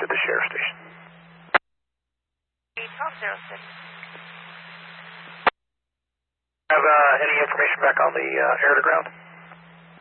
to the sheriff's station. 1206. Have any information back on the air to ground?